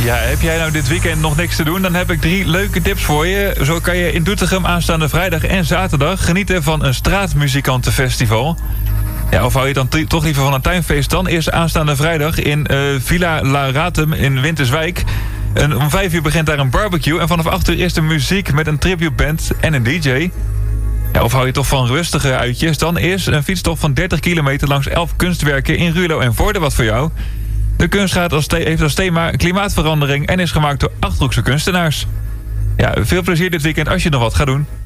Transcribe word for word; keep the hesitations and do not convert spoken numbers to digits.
Ja, heb jij nou dit weekend nog niks te doen? Dan heb ik drie leuke tips voor je. Zo kan je in Doetinchem aanstaande vrijdag en zaterdag genieten van een straatmuzikantenfestival. Ja, of hou je dan t- toch liever van een tuinfeest dan? Eerst aanstaande vrijdag in uh, Villa La Ratum in Winterswijk. En om vijf uur begint daar een barbecue. En vanaf acht uur is er muziek met een tributeband en een D J. Ja, of hou je toch van rustige uitjes? Dan eerst een fietstocht van dertig kilometer langs elf kunstwerken in Ruurlo en Voorde. Wat voor jou? De kunst gaat als the- heeft als thema klimaatverandering en is gemaakt door Achterhoekse kunstenaars. Ja, veel plezier dit weekend als je nog wat gaat doen.